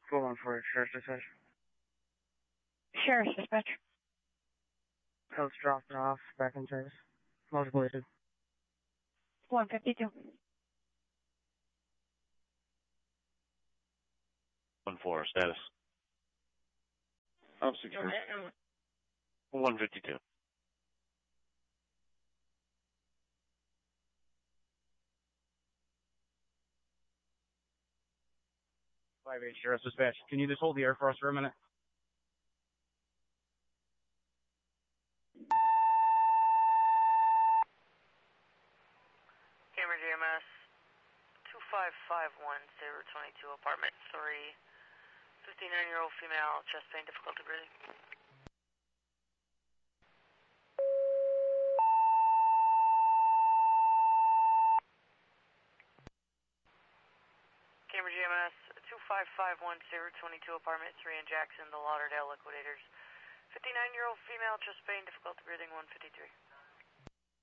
Go on for it, Sheriff's Dispatch. Sheriff's Dispatch. House dropped it off, back in service. Most bladed. 152. 1-4, status. I'm secure. 152. Five 8 Sheriff's Dispatch. Can you just hold the air for us for a minute? Cambridge EMS 2551022, apartment 3. 59-year-old female, chest pain, difficulty breathing. Cambridge EMS 2551022, apartment 3 in Jackson, the Lauderdale Liquidators. 59-year-old female, chest pain, difficulty breathing, 153.